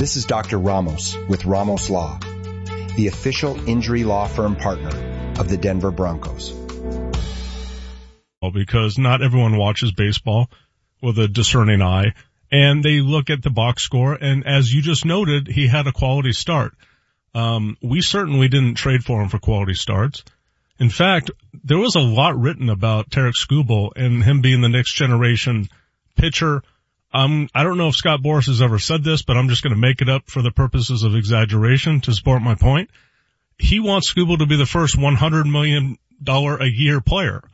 This is Dr. Ramos with Ramos Law, the official injury law firm partner of the Denver Broncos. Because not everyone watches baseball with a discerning eye, and they look at the box score, and as you just noted, he had a quality start. We certainly didn't trade for him for quality starts. In fact, there was a lot written about Tarik Skubal and him being the next generation pitcher. I don't know if Scott Boras has ever said this, but I'm just going to make it up for the purposes of exaggeration to support my point. He wants Skubal to be the first $100 million a year player.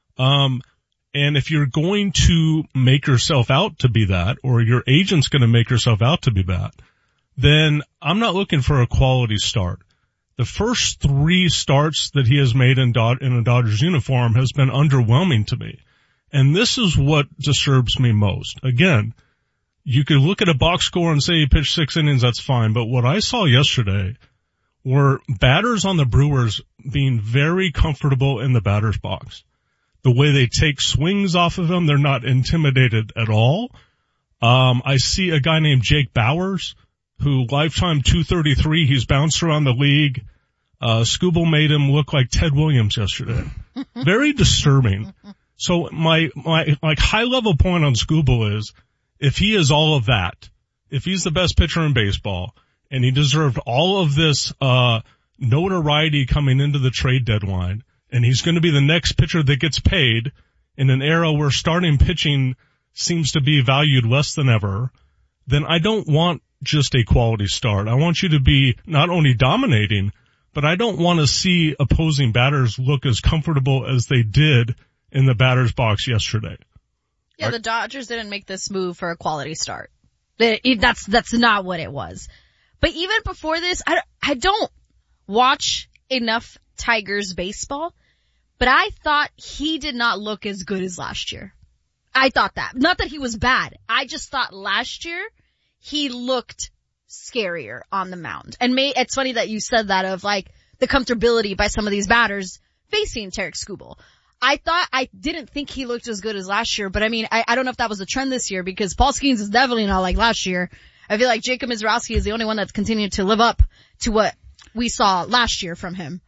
And if you're going to make yourself out to be that, or your agent's going to make yourself out to be that, then I'm not looking for a quality start. The first 3 starts that he has made in a Dodgers uniform has been underwhelming to me. And this is what disturbs me most. Again, you could look at a box score and say he pitched 6 innings, that's fine. But what I saw yesterday were batters on the Brewers being very comfortable in the batter's box. The way they take swings off of him, they're not intimidated at all. I see a guy named Jake Bauers, who lifetime 233, he's bounced around the league. Skubal made him look like Ted Williams yesterday. Very disturbing. So my high level point on Skubal is, if he is all of that, if he's the best pitcher in baseball, and he deserved all of this, notoriety coming into the trade deadline, and he's going to be the next pitcher that gets paid in an era where starting pitching seems to be valued less than ever, then I don't want just a quality start. I want you to be not only dominating, but I don't want to see opposing batters look as comfortable as they did in the batter's box yesterday. Yeah, the Dodgers didn't make this move for a quality start. That's not what it was. But even before this, I don't watch enough Tigers baseball, but I thought he did not look as good as last year. I thought that. Not that he was bad. I just thought last year he looked scarier on the mound. And it's funny that you said that of like the comfortability by some of these batters facing Tarik Skubal. I didn't think he looked as good as last year, but I mean, I don't know if that was a trend this year because Paul Skeens is definitely not like last year. I feel like Jacob Mizrachi is the only one that's continued to live up to what we saw last year from him.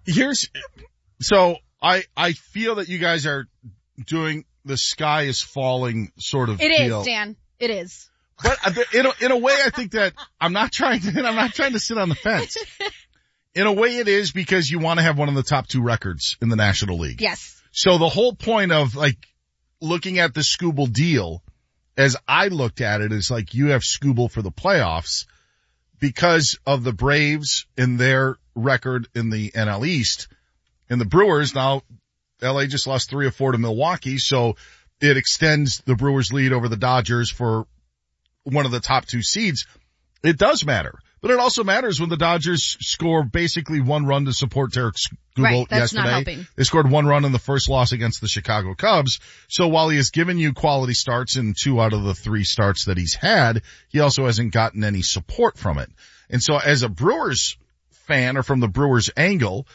So I feel that you guys are doing the sky is falling sort of deal. It is, Dan. It is. But in a way, I think that I'm not trying to sit on the fence. In a way it is because you want to have one of the top 2 records in the National League. Yes. So the whole point of like looking at the Skubal deal, as I looked at it, is like you have Skubal for the playoffs because of the Braves and their record in the NL East. And the Brewers, now LA just lost 3 of 4 to Milwaukee, so it extends the Brewers lead over the Dodgers for one of the top 2 seeds. It does matter. But it also matters when the Dodgers score basically 1 run to support Tarik Skubal right, that's yesterday. Not helping. They scored 1 run in the first loss against the Chicago Cubs. So while he has given you quality starts in 2 out of the 3 starts that he's had, he also hasn't gotten any support from it. And so as a Brewers fan, or from the Brewers angle,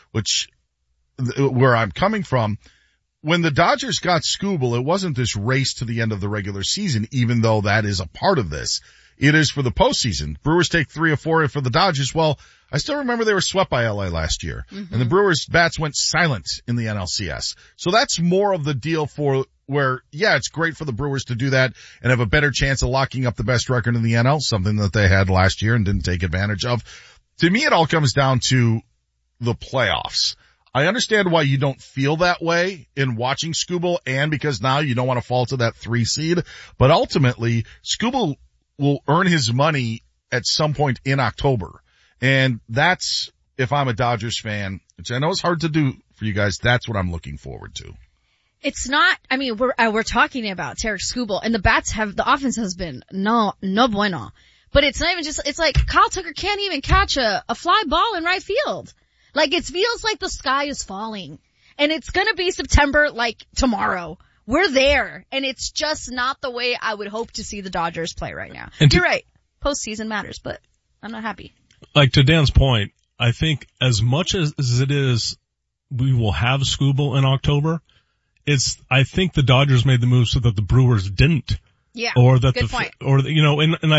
where I'm coming from, when the Dodgers got Skubal, it wasn't this race to the end of the regular season, even though that is a part of this. It is for the postseason. Brewers take 3 of 4 for the Dodgers. Well, I still remember they were swept by LA last year. Mm-hmm. And the Brewers bats went silent in the NLCS. So that's more of the deal for where, yeah, it's great for the Brewers to do that and have a better chance of locking up the best record in the NL, something that they had last year and didn't take advantage of. To me, it all comes down to the playoffs. I understand why you don't feel that way in watching Skubal, and because now you don't want to fall to that 3 seed. But ultimately, Skubal will earn his money at some point in October. And that's, if I'm a Dodgers fan, which I know is hard to do for you guys, that's what I'm looking forward to. It's not, I mean, we're talking about Tarik Skubal, and the offense has been no bueno. But it's not even just, it's like Kyle Tucker can't even catch a fly ball in right field. Like, it feels like the sky is falling. And it's gonna be September, like, tomorrow. We're there. And it's just not the way I would hope to see the Dodgers play right now. You're right. Postseason matters, but I'm not happy. Like, to Dan's point, I think as much as it is we will have Skubal in October, I think the Dodgers made the move so that the Brewers didn't. Yeah. Or that good point. and